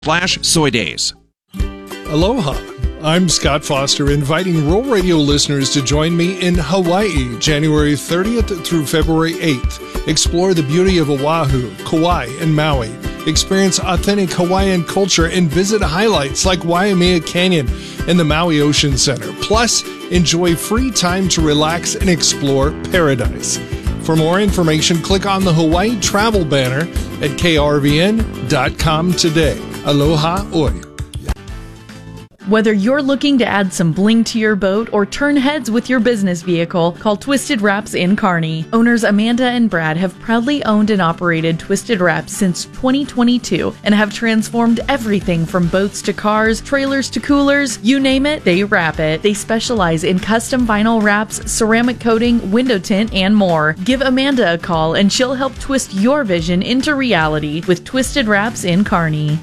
soy days. Aloha. I'm Scott Foster, inviting Rural Radio listeners to join me in Hawaii, January 30th through February 8th. Explore the beauty of Oahu, Kauai, and Maui. Experience authentic Hawaiian culture and visit highlights like Waimea Canyon and the Maui Ocean Center. Plus, enjoy free time to relax and explore paradise. For more information, click on the Hawaii travel banner at krvn.com today. Aloha oi. Whether you're looking to add some bling to your boat or turn heads with your business vehicle, call Twisted Wraps in Kearney. Owners Amanda and Brad have proudly owned and operated Twisted Wraps since 2022 and have transformed everything from boats to cars, trailers to coolers. You name it, they wrap it. They specialize in custom vinyl wraps, ceramic coating, window tint, and more. Give Amanda a call and she'll help twist your vision into reality with Twisted Wraps in Kearney.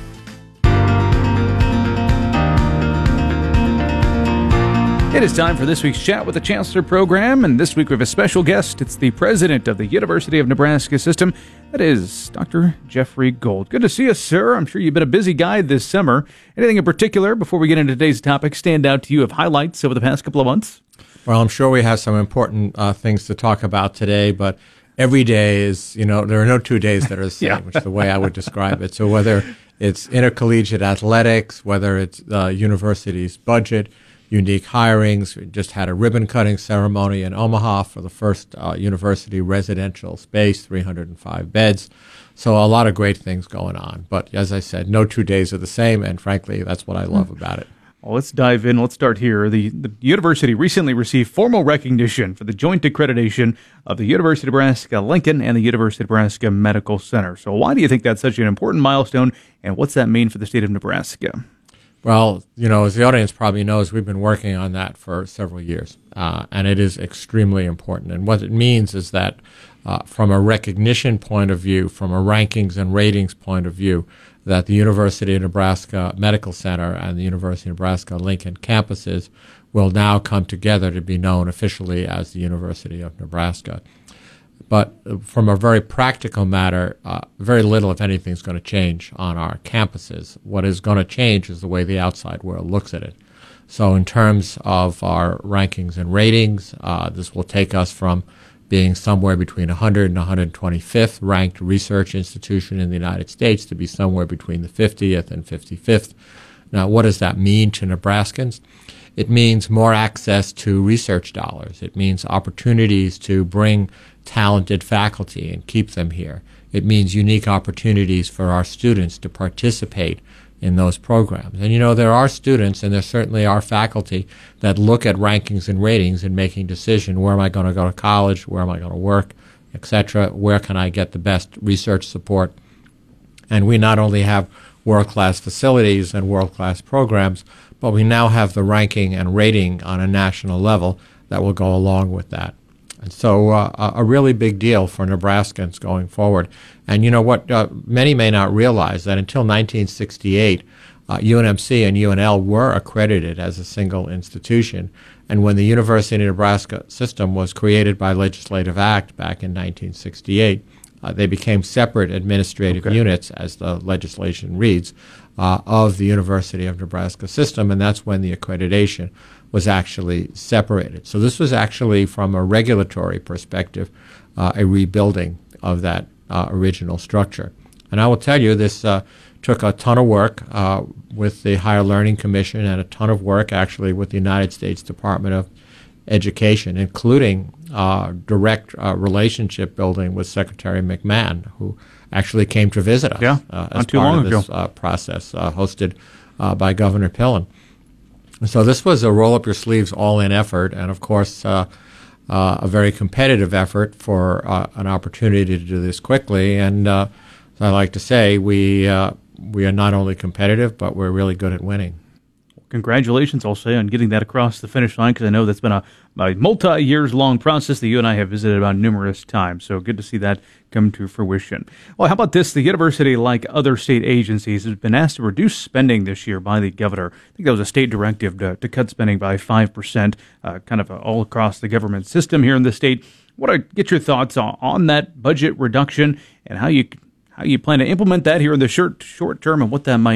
It is time for this week's Chat with the Chancellor program, and this week we have a special guest. It's the president of the University of Nebraska System. That is Dr. Jeffrey Gold. Good to see you, sir. I'm sure you've been a busy guy this summer. Anything in particular, before we get into today's topic, stand out to you of highlights over the past couple of months? Well, I'm sure we have some important things to talk about today, but every day is, there are no 2 days that are the same, Yeah. which is the way I would describe it. So whether it's intercollegiate athletics, whether it's the university's budget, unique hirings. We just had a ribbon-cutting ceremony in Omaha for the first university residential space, 305 beds. So a lot of great things going on. But as I said, no 2 days are the same, and frankly, that's what I love about it. Well, let's dive in. Let's start here. The university recently received formal recognition for the joint accreditation of the University of Nebraska-Lincoln and the University of Nebraska Medical Center. So why do you think that's such an important milestone, and what's that mean for the state of Nebraska? Well, as the audience probably knows, we've been working on that for several years, and it is extremely important. And what it means is that from a recognition point of view, from a rankings and ratings point of view, that the University of Nebraska Medical Center and the University of Nebraska-Lincoln campuses will now come together to be known officially as the University of Nebraska. But from a very practical matter, very little, if anything, is going to change on our campuses. What is going to change is the way the outside world looks at it. So in terms of our rankings and ratings, this will take us from being somewhere between 100 and 125th ranked research institution in the United States to be somewhere between the 50th and 55th. Now, what does that mean to Nebraskans? It means more access to research dollars. It means opportunities to bring talented faculty and keep them here. It means unique opportunities for our students to participate in those programs. And there are students, and there certainly are faculty, that look at rankings and ratings and making decision, where am I going to go to college, where am I going to work, etc., where can I get the best research support. And we not only have world-class facilities and world-class programs, but we now have the ranking and rating on a national level that will go along with that. And so a really big deal for Nebraskans going forward. And you know what? Many may not realize that until 1968, UNMC and UNL were accredited as a single institution. And when the University of Nebraska system was created by legislative act back in 1968, they became separate administrative units, as the legislation reads, of the University of Nebraska system, and that's when the accreditation was actually separated. So this was actually, from a regulatory perspective, a rebuilding of that original structure. And I will tell you, this took a ton of work with the Higher Learning Commission and a ton of work actually with the United States Department of Education, including direct relationship building with Secretary McMahon, who actually came to visit us as part of this process, hosted by Governor Pillen. So this was a roll-up-your-sleeves, all-in effort, and of course a very competitive effort for an opportunity to do this quickly. And as I like to say, we are not only competitive, but we're really good at winning. Congratulations, I'll say, on getting that across the finish line, because I know that's been a multi-years-long process that you and I have visited about numerous times. So good to see that come to fruition. Well, how about this? The university, like other state agencies, has been asked to reduce spending this year by the governor. I think that was a state directive to cut spending by 5%, kind of all across the government system here in the state. I want to get your thoughts on that budget reduction and how how you plan to implement that here in the short term and what that might